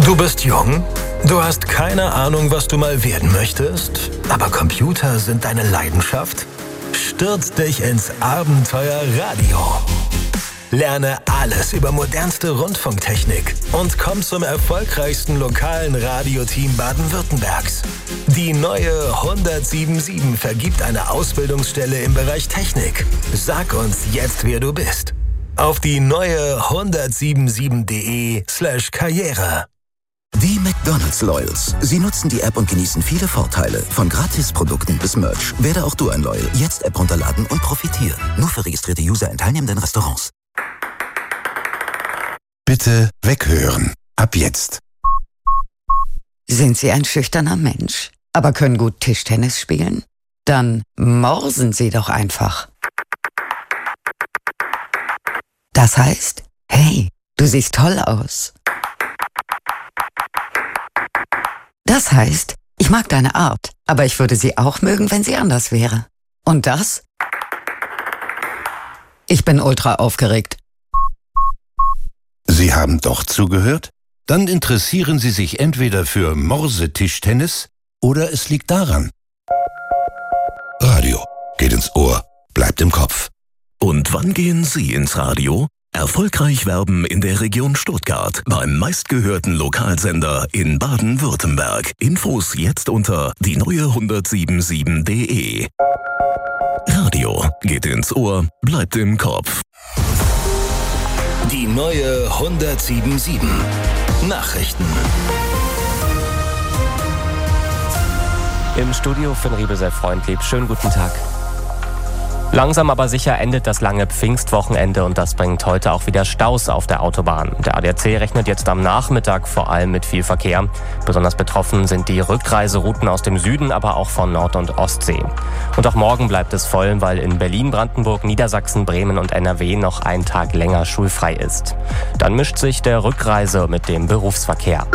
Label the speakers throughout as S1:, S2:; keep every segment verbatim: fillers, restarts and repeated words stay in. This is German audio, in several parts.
S1: Du bist jung, du hast keine Ahnung, was du mal werden möchtest, aber Computer sind deine Leidenschaft? Stürz dich ins Abenteuer Radio. Lerne alles über modernste Rundfunktechnik und komm zum erfolgreichsten lokalen Radioteam Baden-Württembergs. Die neue hundertsiebenundsiebzig vergibt eine Ausbildungsstelle im Bereich Technik. Sag uns jetzt, wer du bist. Auf die neue hundertsiebenundsiebzig.de slash Karriere.
S2: Die McDonald's Loyals. Sie nutzen die App und genießen viele Vorteile. Von Gratisprodukten bis Merch. Werde auch du ein Loyal. Jetzt App runterladen und profitieren. Nur für registrierte User in teilnehmenden Restaurants.
S3: Bitte weghören. Ab jetzt.
S4: Sind Sie ein schüchterner Mensch, aber können gut Tischtennis spielen? Dann morsen Sie doch einfach. Das heißt, hey, du siehst toll aus. Das heißt, ich mag deine Art, aber ich würde sie auch mögen, wenn sie anders wäre. Und das? Ich bin ultra aufgeregt.
S3: Sie haben doch zugehört? Dann interessieren Sie sich entweder für Morse-Tischtennis oder es liegt daran. Radio geht ins Ohr, bleibt im Kopf.
S5: Und wann gehen Sie ins Radio? Erfolgreich werben in der Region Stuttgart beim meistgehörten Lokalsender in Baden-Württemberg. Infos jetzt unter die neue hundertsiebenundsiebzig punkt de. Radio geht ins Ohr, bleibt im Kopf.
S1: Die neue hundertsiebenundsiebzig. Nachrichten.
S6: Im Studio Finn Riebe sehr freundlich. Schönen guten Tag. Langsam aber sicher endet das lange Pfingstwochenende und das bringt heute auch wieder Staus auf der Autobahn. Der A D A C rechnet jetzt am Nachmittag vor allem mit viel Verkehr. Besonders betroffen sind die Rückreiserouten aus dem Süden, aber auch von Nord- und Ostsee. Und auch morgen bleibt es voll, weil in Berlin, Brandenburg, Niedersachsen, Bremen und N R W noch ein Tag länger schulfrei ist. Dann mischt sich der Rückreise mit dem Berufsverkehr.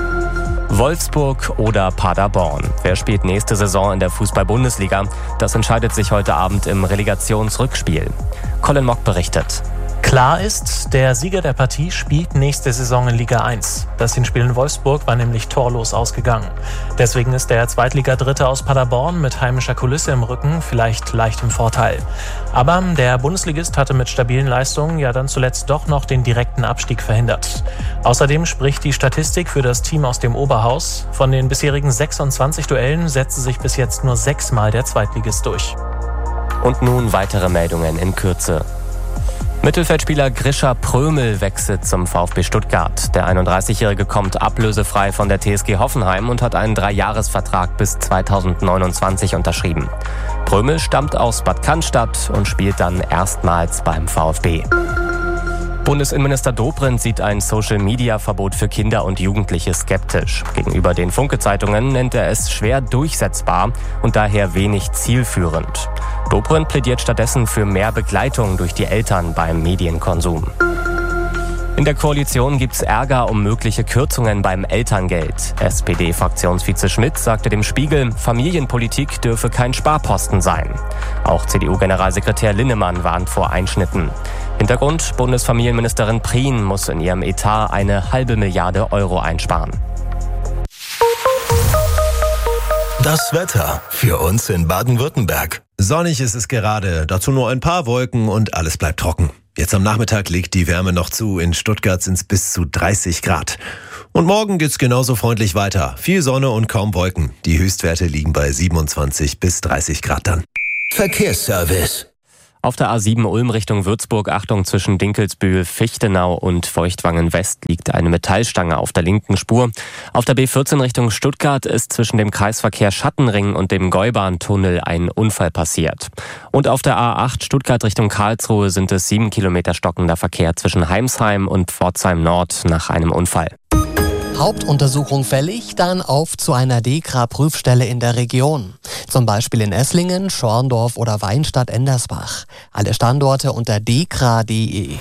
S6: Wolfsburg oder Paderborn. Wer spielt nächste Saison in der Fußball-Bundesliga? Das entscheidet sich heute Abend im Relegationsrückspiel. Colin Mock berichtet.
S7: Klar ist, der Sieger der Partie spielt nächste Saison in Liga eins. Das Hinspiel in Wolfsburg war nämlich torlos ausgegangen. Deswegen ist der Zweitliga-Dritte aus Paderborn mit heimischer Kulisse im Rücken vielleicht leicht im Vorteil. Aber der Bundesligist hatte mit stabilen Leistungen ja dann zuletzt doch noch den direkten Abstieg verhindert. Außerdem spricht die Statistik für das Team aus dem Oberhaus. Von den bisherigen sechsundzwanzig Duellen setzte sich bis jetzt nur sechsmal der Zweitligist durch.
S6: Und nun weitere Meldungen in Kürze. Mittelfeldspieler Grisha Prömel wechselt zum VfB Stuttgart. Der einunddreißigjährige kommt ablösefrei von der T S G Hoffenheim und hat einen Dreijahresvertrag bis zweitausendneunundzwanzig unterschrieben. Prömel stammt aus Bad Cannstatt und spielt dann erstmals beim VfB. Bundesinnenminister Dobrindt sieht ein Social-Media-Verbot für Kinder und Jugendliche skeptisch. Gegenüber den Funke-Zeitungen nennt er es schwer durchsetzbar und daher wenig zielführend. Dobrindt plädiert stattdessen für mehr Begleitung durch die Eltern beim Medienkonsum. In der Koalition gibt's Ärger um mögliche Kürzungen beim Elterngeld. S P D-Fraktionsvize Schmidt sagte dem Spiegel, Familienpolitik dürfe kein Sparposten sein. Auch C D U-Generalsekretär Linnemann warnt vor Einschnitten. Hintergrund, Bundesfamilienministerin Prien muss in ihrem Etat eine halbe Milliarde Euro einsparen.
S1: Das Wetter für uns in Baden-Württemberg.
S8: Sonnig ist es gerade, dazu nur ein paar Wolken und alles bleibt trocken. Jetzt am Nachmittag legt die Wärme noch zu, in Stuttgart sind es bis zu dreißig Grad. Und morgen geht's genauso freundlich weiter. Viel Sonne und kaum Wolken. Die Höchstwerte liegen bei siebenundzwanzig bis dreißig Grad dann.
S1: Verkehrsservice.
S6: Auf der A sieben Ulm Richtung Würzburg, Achtung, zwischen Dinkelsbühl, Fichtenau und Feuchtwangen West liegt eine Metallstange auf der linken Spur. Auf der B vierzehn Richtung Stuttgart ist zwischen dem Kreisverkehr Schattenring und dem Gäubahntunnel ein Unfall passiert. Und auf der A acht Stuttgart Richtung Karlsruhe sind es sieben Kilometer stockender Verkehr zwischen Heimsheim und Pforzheim Nord nach einem Unfall.
S9: Hauptuntersuchung fällig, dann auf zu einer DEKRA-Prüfstelle in der Region. Zum Beispiel in Esslingen, Schorndorf oder Weinstadt-Endersbach. Alle Standorte unter dekra punkt de.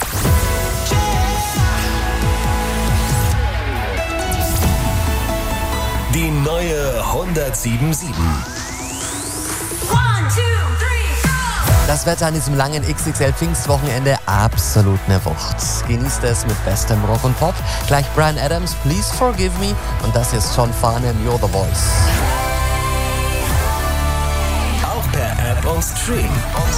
S1: Die neue hundertsiebenundsiebzig.
S9: Das Wetter an diesem langen X X L-Pfingstwochenende absolut eine Wucht. Genießt es mit bestem Rock und Pop. Gleich Bryan Adams, Please Forgive Me. Und das ist Sean Farnham, You're the Voice.
S1: Auch per App und Stream.